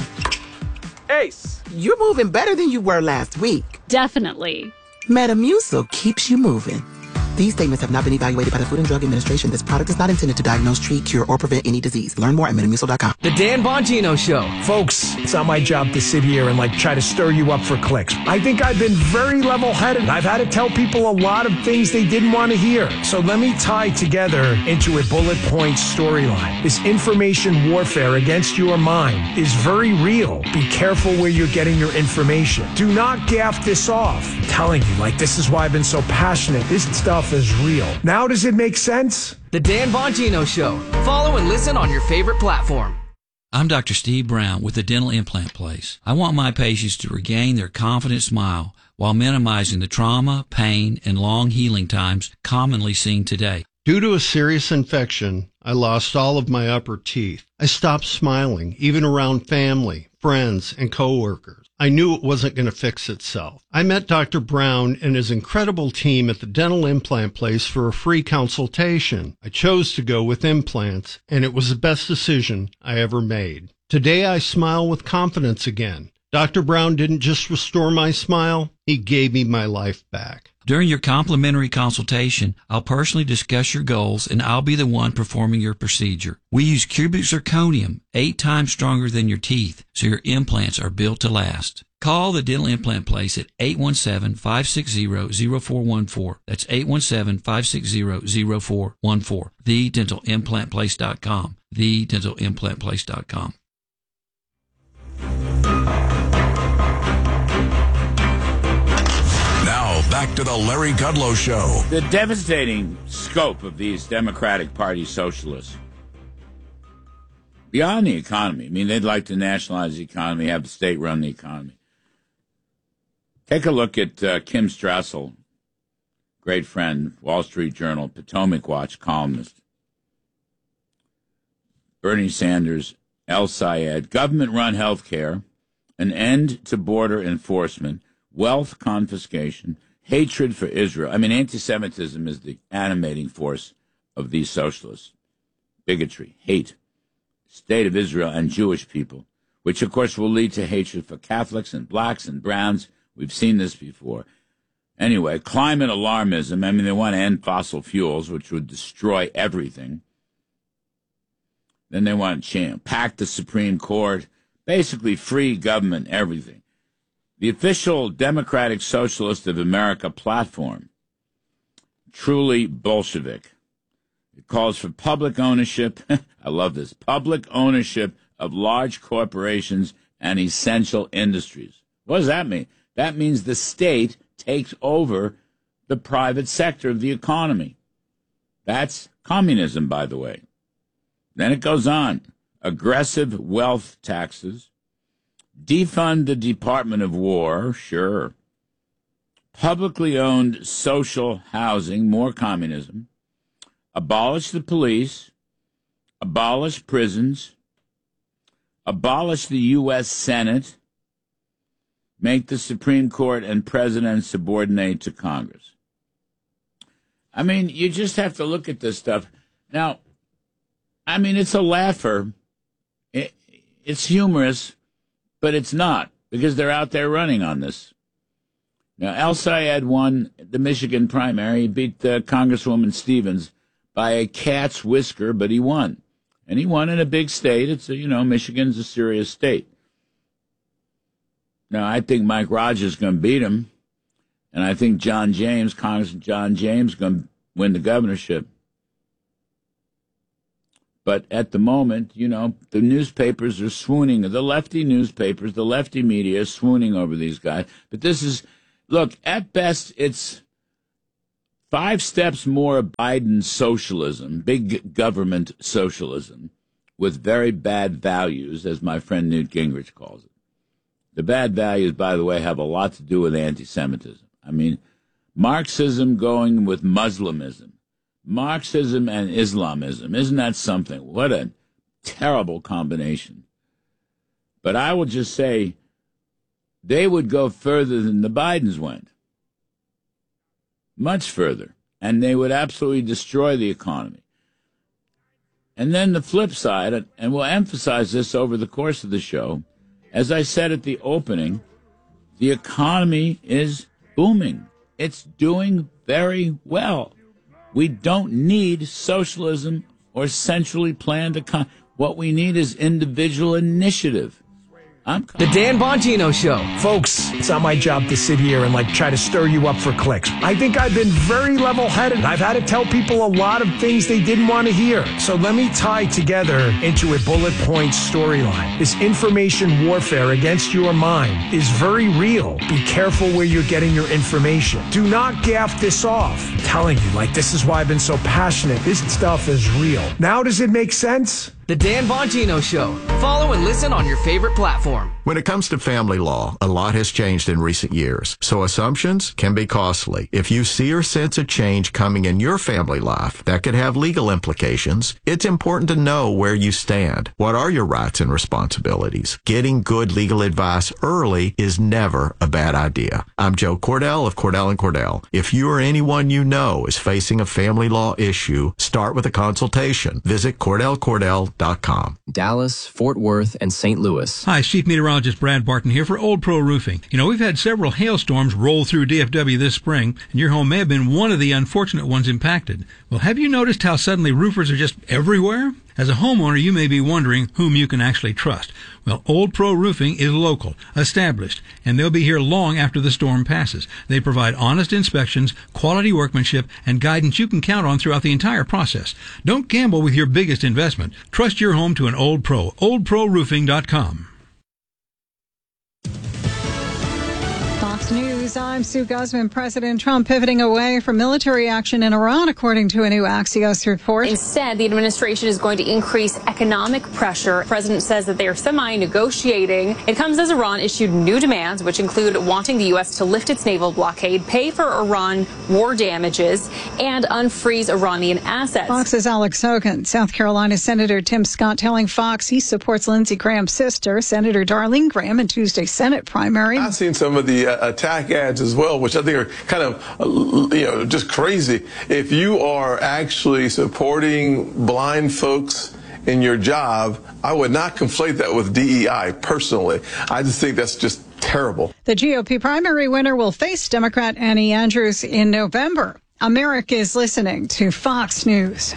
Ace, you're moving better than you were last week. Definitely. Metamucil keeps you moving. These statements have not been evaluated by the Food and Drug Administration. This product is not intended to diagnose, treat, cure, or prevent any disease. Learn more at metamucil dot com. The Dan Bongino Show. Folks, it's not my job to sit here and like try to stir you up for clicks. I think I've been very level-headed. I've had to tell people a lot of things they didn't want to hear. So let me tie together into a bullet point storyline. This information warfare against your mind is very real. Be careful where you're getting your information. Do not gaff this off. I'm telling you, like, this is why I've been so passionate. This stuff is real. Now does it make sense? The Dan Bongino Show. Follow and listen on your favorite platform. I'm Doctor Steve Brown with the Dental Implant Place. I want my patients to regain their confident smile while minimizing the trauma, pain, and long healing times commonly seen today. Due to a serious infection, I lost all of my upper teeth. I stopped smiling, even around family, friends, and coworkers. I knew it wasn't going to fix itself. I met Doctor Brown and his incredible team at the Dental Implant Place for a free consultation. I chose to go with implants, and it was the best decision I ever made. Today, I smile with confidence again. Doctor Brown didn't just restore my smile, he gave me my life back. During your complimentary consultation, I'll personally discuss your goals and I'll be the one performing your procedure. We use cubic zirconium, eight times stronger than your teeth, so your implants are built to last. Call the Dental Implant Place at eight one seven, five six zero, zero four one four. That's eight one seven, five six zero, zero four one four. the dental implant place dot com. the dental implant place dot com. Back to the Larry Kudlow Show. The devastating scope of these Democratic Party socialists. Beyond the economy. I mean, they'd like to nationalize the economy, have the state run the economy. Take a look at uh, Kim Strassel, great friend, Wall Street Journal, Potomac Watch columnist. Bernie Sanders, El Sayed, government-run health care, an end to border enforcement, wealth confiscation, hatred for Israel. I mean, anti-Semitism is the animating force of these socialists. Bigotry, hate, state of Israel and Jewish people, which, of course, will lead to hatred for Catholics and blacks and browns. We've seen this before. Anyway, climate alarmism. I mean, they want to end fossil fuels, which would destroy everything. Then they want to pack the Supreme Court, basically free government, everything. The official Democratic Socialist of America platform, truly Bolshevik. It calls for public ownership, I love this, public ownership of large corporations and essential industries. What does that mean? That means the state takes over the private sector of the economy. That's communism, by the way. Then it goes on. Aggressive wealth taxes. Defund the Department of War, sure. Publicly owned social housing, more communism. Abolish the police. Abolish prisons. Abolish the U S Senate. Make the Supreme Court and President subordinate to Congress. I mean, you just have to look at this stuff. Now, I mean, it's a laugher. It, it's humorous. But it's not, because they're out there running on this. Now, El Sayed won the Michigan primary. He beat uh, Congresswoman Stevens by a cat's whisker, but he won. And he won in a big state. It's, a, you know, Michigan's a serious state. Now, I think Mike Rogers is going to beat him. And I think John James, Congressman John James, is going to win the governorship. But at the moment, you know, the newspapers are swooning. The lefty newspapers, the lefty media is swooning over these guys. But this is, look, at best, it's five steps more of Biden's socialism, big government socialism, with very bad values, as my friend Newt Gingrich calls it. The bad values, by the way, have a lot to do with anti-Semitism. I mean, Marxism going with Muslimism. Marxism and Islamism. Isn't that something? What a terrible combination. But I will just say they would go further than the Bidens went. Much further. And they would absolutely destroy the economy. And then the flip side, and we'll emphasize this over the course of the show, as I said at the opening, the economy is booming. It's doing very well. We don't need socialism or centrally planned economy. What we need is individual initiative. I'm The Dan Bongino Show. Folks, it's not my job to sit here and like try to stir you up for clicks. I think I've been very level-headed. I've had to tell people a lot of things they didn't want to hear. So let me tie together into a bullet point storyline. This information warfare against your mind is very real. Be careful where you're getting your information. Do not gaff this off. I'm telling you, like, this is why I've been so passionate. This stuff is real. Now does it make sense? The Dan Bongino Show. Follow and listen on your favorite platform. When it comes to family law, a lot has changed in recent years, so assumptions can be costly. If you see or sense a change coming in your family life that could have legal implications, it's important to know where you stand. What are your rights and responsibilities? Getting good legal advice early is never a bad idea. I'm Joe Cordell of Cordell and Cordell. If you or anyone you know is facing a family law issue, start with a consultation. Visit Cordell Cordell dot com. Dallas, Fort Worth, and Saint Louis. Hi, Chief Meteorologist Brad Barton here for Old Pro Roofing. You know, we've had several hailstorms roll through D F W this spring, and your home may have been one of the unfortunate ones impacted. Well, have you noticed how suddenly roofers are just everywhere? As a homeowner, you may be wondering whom you can actually trust. Well, Old Pro Roofing is local, established, and they'll be here long after the storm passes. They provide honest inspections, quality workmanship, and guidance you can count on throughout the entire process. Don't gamble with your biggest investment. Trust your home to an Old Pro. old pro roofing dot com. Fox News, I'm Sue Guzman. President Trump pivoting away from military action in Iran, according to a new Axios report. Instead, the administration is going to increase economic pressure. The president says that they are semi-negotiating. It comes as Iran issued new demands, which include wanting the U S to lift its naval blockade, pay for Iran war damages, and unfreeze Iranian assets. Fox's Alex Hogan. South Carolina Senator Tim Scott telling Fox he supports Lindsey Graham's sister, Senator Darlene Graham, in Tuesday's Senate primary. I've seen some of the uh, attack ads as well, which I think are kind of, uh, you know, just crazy. If you are actually supporting blind folks in your job, I would not conflate that with D E I personally. I just think that's just terrible. The G O P primary winner will face Democrat Annie Andrews in November. America is listening to Fox News.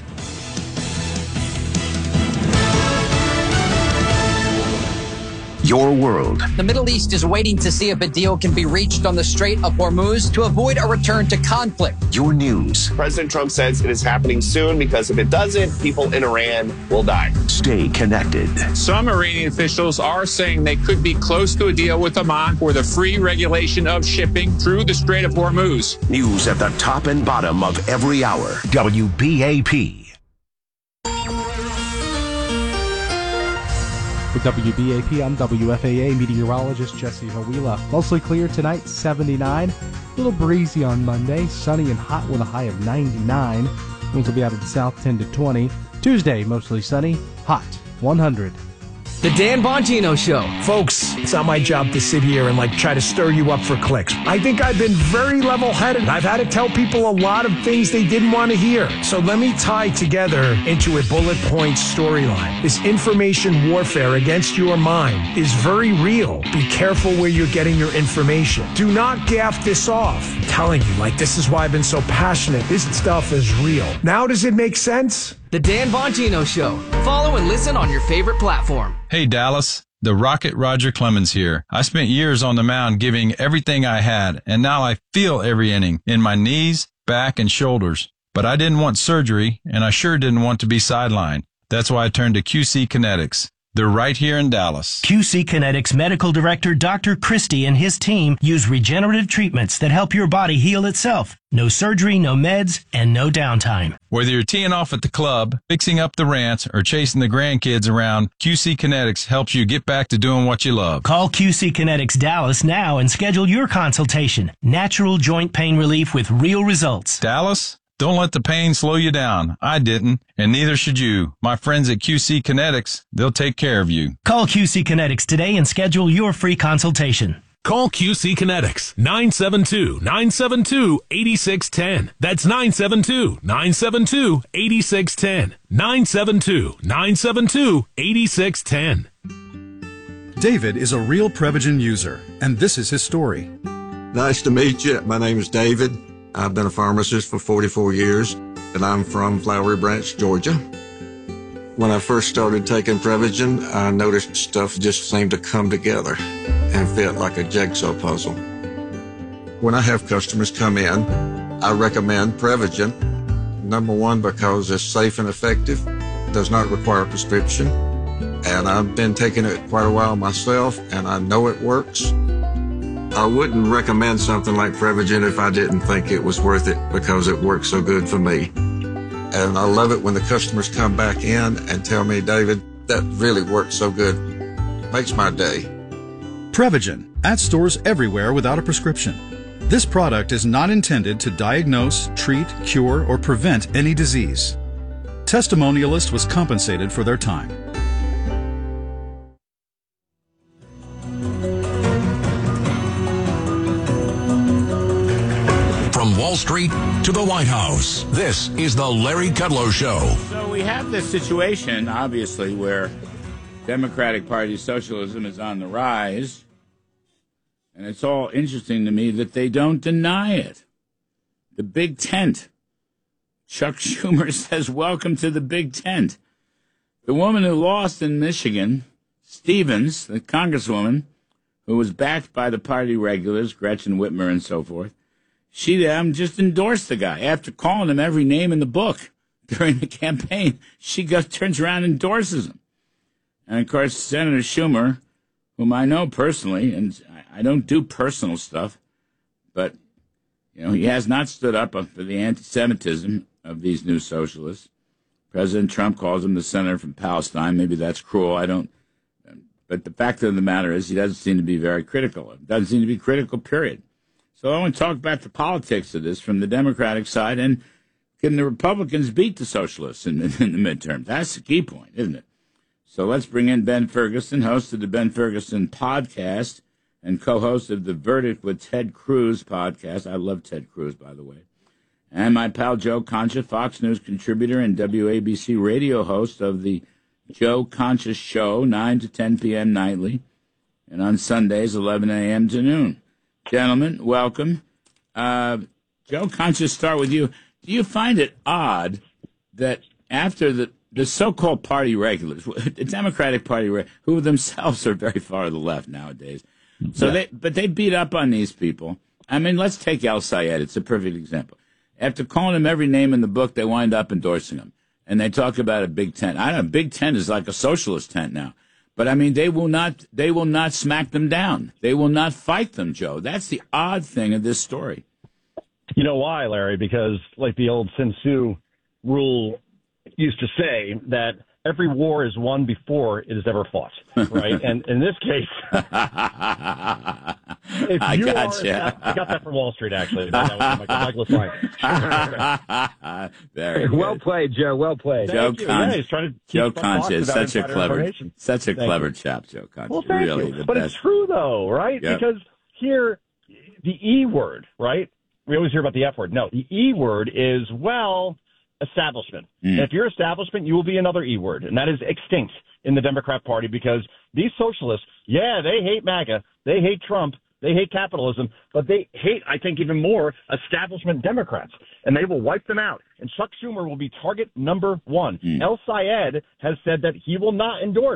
Your world. The Middle East is waiting to see if a deal can be reached on the Strait of Hormuz to avoid a return to conflict. Your news. President Trump says it is happening soon because if it doesn't, people in Iran will die. Stay connected. Some Iranian officials are saying they could be close to a deal with Oman for the free regulation of shipping through the Strait of Hormuz. News at the top and bottom of every hour. W B A P. With W B A P, I'm W F A A meteorologist Jesse Hawila. Mostly clear tonight, seventy-nine. A little breezy on Monday, sunny and hot with a high of ninety-nine. Winds will be out of the south ten to twenty. Tuesday, mostly sunny, hot, one hundred. The Dan Bongino Show. Folks, it's not my job to sit here and like try to stir you up for clicks. I think I've been very level-headed. I've had to tell people a lot of things they didn't want to hear. So let me tie together into a bullet point storyline. This information warfare against your mind is very real. Be careful where you're getting your information. Do not gaff this off. I'm telling you, like, this is why I've been so passionate. This stuff is real. Now does it make sense? The Dan Bongino Show. Follow and listen on your favorite platform. Hey, Dallas. The Rocket Roger Clemens here. I spent years on the mound giving everything I had, and now I feel every inning in my knees, back, and shoulders. But I didn't want surgery, and I sure didn't want to be sidelined. That's why I turned to Q C Kinetics. They're right here in Dallas. Q C Kinetics Medical Director Doctor Christie and his team use regenerative treatments that help your body heal itself. No surgery, no meds, and no downtime. Whether you're teeing off at the club, fixing up the ranch, or chasing the grandkids around, Q C Kinetics helps you get back to doing what you love. Call Q C Kinetics Dallas now and schedule your consultation. Natural joint pain relief with real results. Dallas? Don't let the pain slow you down. I didn't, and neither should you. My friends at Q C Kinetics, they'll take care of you. Call Q C Kinetics today and schedule your free consultation. Call Q C Kinetics, nine seven two, nine seven two, eight six one zero. That's nine seven two, nine seven two, eight six one zero. nine seven two, nine seven two, eight six one zero. David is a real Prevagen user, and this is his story. Nice to meet you. My name is David. I've been a pharmacist for forty-four years, and I'm from Flowery Branch, Georgia. When I first started taking Prevagen, I noticed stuff just seemed to come together and fit like a jigsaw puzzle. When I have customers come in, I recommend Prevagen. Number one, because it's safe and effective, does not require a prescription, and I've been taking it quite a while myself, and I know it works. I wouldn't recommend something like Prevagen if I didn't think it was worth it because it works so good for me. And I love it when the customers come back in and tell me, David, that really works so good. Makes my day. Prevagen, at stores everywhere without a prescription. This product is not intended to diagnose, treat, cure, or prevent any disease. Testimonialist was compensated for their time. From Wall Street to the White House, this is the Larry Kudlow Show. So we have this situation, obviously, where Democratic Party socialism is on the rise, and it's all interesting to me that they don't deny it. The big tent. Chuck Schumer says, welcome to the big tent. The woman who lost in Michigan, Stevens, the congresswoman, who was backed by the party regulars, Gretchen Whitmer and so forth, she um, just endorsed the guy. After calling him every name in the book during the campaign, she goes, turns around and endorses him. And, of course, Senator Schumer, whom I know personally, and I don't do personal stuff, but, you know, he has not stood up for the anti-Semitism of these new socialists. President Trump calls him the senator from Palestine. Maybe that's cruel. I don't. But the fact of the matter is he doesn't seem to be very critical. It doesn't seem to be critical, period. So I want to talk about the politics of this from the Democratic side, and can the Republicans beat the socialists in, in the midterm? That's the key point, isn't it? So let's bring in Ben Ferguson, host of the Ben Ferguson podcast and co-host of the Verdict with Ted Cruz podcast. I love Ted Cruz, by the way. And my pal Joe Concha, Fox News contributor and W A B C radio host of the Joe Concha Show, nine to ten p.m. nightly, and on Sundays, eleven a.m. to noon. Gentlemen, welcome. Uh, Joe Concha, start with you. Do you find it odd that after the, the so-called party regulars, the Democratic Party, who themselves are very far to the left nowadays, so yeah. they but they beat up on these people. I mean, let's take El Sayed. It's a perfect example. After calling him every name in the book, they wind up endorsing him. And they talk about a big tent. I don't know, big tent is like a socialist tent now. But, I mean, they will not they will not smack them down. They will not fight them, Joe. That's the odd thing of this story. You know why, Larry? Because, like the old Sun Tzu rule used to say, that every war is won before it is ever fought, right? And in this case, if I you got are, you. I got that from Wall Street, actually. That was Michael Klein. Very well good. played, Joe. Well played. Joe Thank you. Concha, Yeah, he's trying to Joe keep Concha is Fox such a about clever, information. such a Thank clever you. chap, Joe Concha. Well, thank really, you. the But best. it's true, though, right? Yep. Because here, the E word, right? We always hear about the F word. No, the E word is, well, establishment. Mm. And if you're establishment, you will be another E word, and that is extinct in the Democrat Party, because these socialists, yeah, they hate MAGA, they hate Trump, they hate capitalism, but they hate, I think, even more establishment Democrats, and they will wipe them out. And Chuck Schumer will be target number one. Mm. El Sayed has said that he will not endorse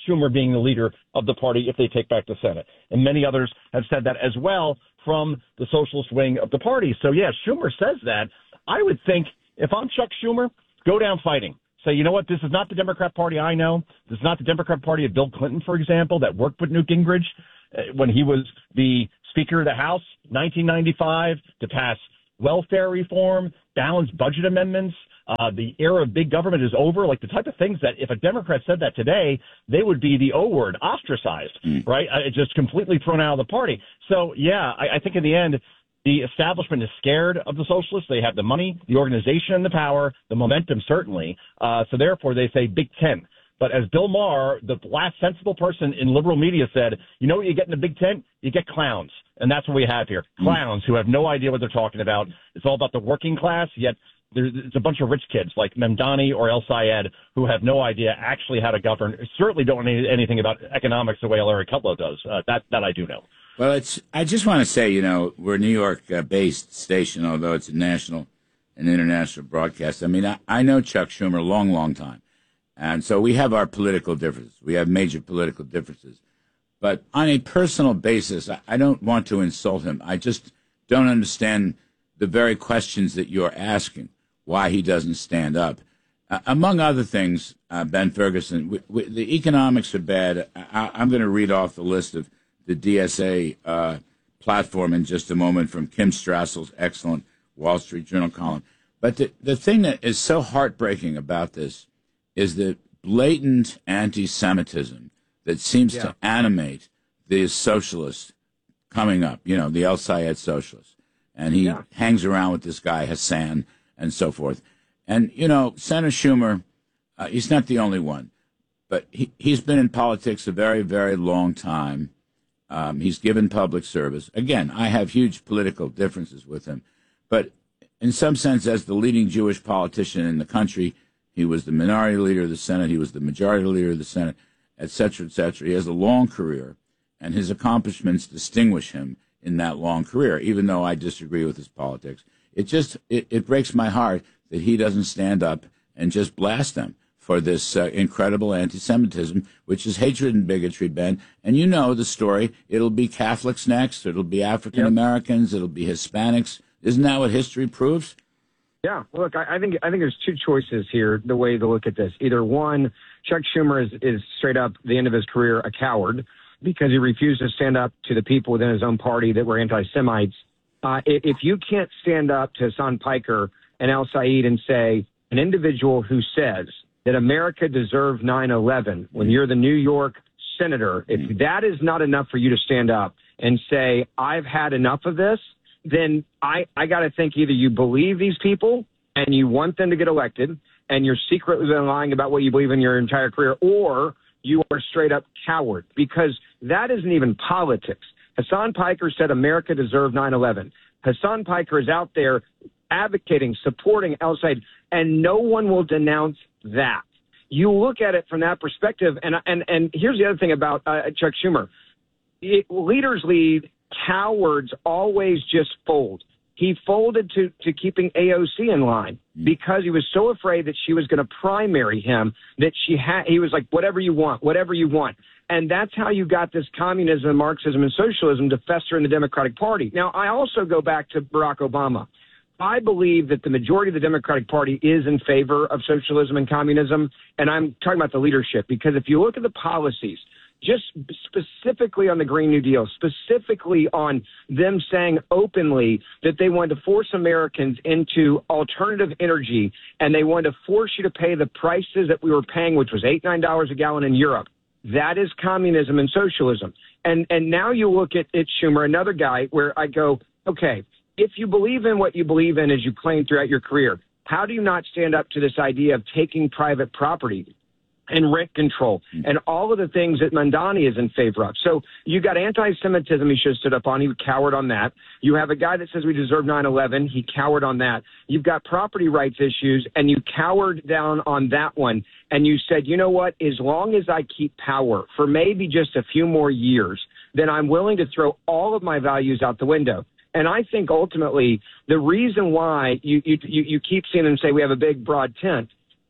Schumer being the leader of the party if they take back the Senate. And many others have said that as well from the socialist wing of the party. So, yeah, Schumer says that. I would think if I'm Chuck Schumer, go down fighting. Say, you know what, this is not the Democrat Party I know. This is not the Democrat Party of Bill Clinton, for example, that worked with Newt Gingrich uh, when he was the Speaker of the House, nineteen ninety-five, to pass welfare reform, balanced budget amendments. Uh, the era of big government is over. Like the type of things that if a Democrat said that today, they would be the O word, ostracized, mm. right? Uh, just completely thrown out of the party. So, yeah, I, I think in the end, the establishment is scared of the socialists. They have the money, the organization, and the power, the momentum, certainly. Uh, so therefore, they say Big Ten. But as Bill Maher, the last sensible person in liberal media, said, you know what you get in the Big Ten? You get clowns. And that's what we have here. Clowns who have no idea what they're talking about. It's all about the working class, yet there's it's a bunch of rich kids like Mamdani or El Sayed who have no idea actually how to govern, certainly don't know anything about economics the way Larry Kudlow does. Uh, that, that I do know. Well, it's. I just want to say, you know, we're a New York-based uh, station, although it's a national and international broadcast. I mean, I, I know Chuck Schumer a long, long time. And so we have our political differences. We have major political differences. But on a personal basis, I, I don't want to insult him. I just don't understand the very questions that you're asking, why he doesn't stand up. Uh, among other things, uh, Ben Ferguson, we, we, the economics are bad. I, I'm going to read off the list of the D S A uh, platform in just a moment from Kim Strassel's excellent Wall Street Journal column. But the, the thing that is so heartbreaking about this is the blatant anti-Semitism that seems yeah. to animate the socialists coming up, you know, the El Sayed socialists. And he yeah. hangs around with this guy, Hassan, and so forth. And, you know, Senator Schumer, uh, he's not the only one, but he, he's been in politics a very, very long time. Um, he's given public service. Again, I have huge political differences with him. But in some sense, as the leading Jewish politician in the country, he was the minority leader of the Senate. He was the majority leader of the Senate, et cetera, et cetera. He has a long career, and his accomplishments distinguish him in that long career, even though I disagree with his politics. It just it, it breaks my heart that he doesn't stand up and just blast them for this uh, incredible anti-Semitism, which is hatred and bigotry, Ben. And you know the story. It'll be Catholics next. It'll be African Americans. Yep. It'll be Hispanics. Isn't that what history proves? Yeah. Look, I, I think I think there's two choices here, the way to look at this. Either one, Chuck Schumer is, is straight up, the end of his career, a coward because he refused to stand up to the people within his own party that were anti-Semites. Uh, if you can't stand up to Hassan Piker and El Sayed and say, an individual who says that America deserved nine eleven, when you're the New York senator, if that is not enough for you to stand up and say, I've had enough of this, then I, I got to think either you believe these people and you want them to get elected and you're secretly lying about what you believe in your entire career, or you are straight up coward, because that isn't even politics. Hassan Piker said America deserved nine eleven. Hassan Piker is out there advocating, supporting El Sayed, and no one will denounce that. You look at it from that perspective, and and and here's the other thing about uh, Chuck Schumer. It, leaders lead, cowards always just fold. He folded to, to keeping A O C in line because he was so afraid that she was going to primary him that she had. He was like, whatever you want, whatever you want. And that's how you got this communism, Marxism, and socialism to fester in the Democratic Party. Now, I also go back to Barack Obama. I believe that the majority of the Democratic Party is in favor of socialism and communism, and I'm talking about the leadership, because if you look at the policies, just specifically on the Green New Deal, specifically on them saying openly that they wanted to force Americans into alternative energy, and they wanted to force you to pay the prices that we were paying, which was eight, nine dollars a gallon in Europe. That is communism and socialism. And and now you look at, at Schumer, another guy, where I go, okay, if you believe in what you believe in, as you claim throughout your career, how do you not stand up to this idea of taking private property and rent control and all of the things that Mamdani is in favor of? So you got anti-Semitism he should have stood up on. He cowered on that. You have a guy that says we deserve nine eleven. He cowered on that. You've got property rights issues, and you cowered down on that one. And you said, you know what, as long as I keep power for maybe just a few more years, then I'm willing to throw all of my values out the window. And I think ultimately the reason why you, you, you keep seeing them say we have a big, broad tent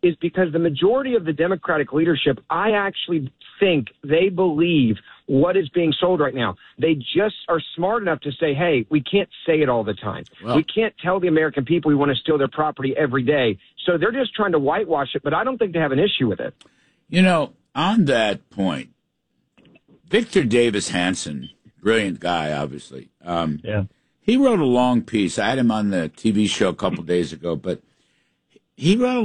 is because the majority of the Democratic leadership, I actually think they believe what is being sold right now. They just are smart enough to say, hey, we can't say it all the time. Well, we can't tell the American people we want to steal their property every day. So they're just trying to whitewash it, but I don't think they have an issue with it. You know, on that point, Victor Davis Hanson, brilliant guy, obviously. Um, yeah. He wrote a long piece. I had him on the T V show a couple days ago, but he wrote a